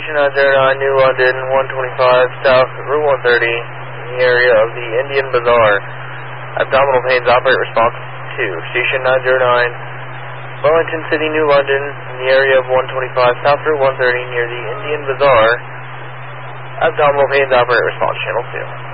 Station 909, New London, 125 South Route 130, in the area of the Indian Bazaar. Abdominal pains, operate response 2. Station 909, Wellington City, New London, in the area of 125 South Route 130, near the Indian Bazaar. Abdominal pains, operate response channel 2.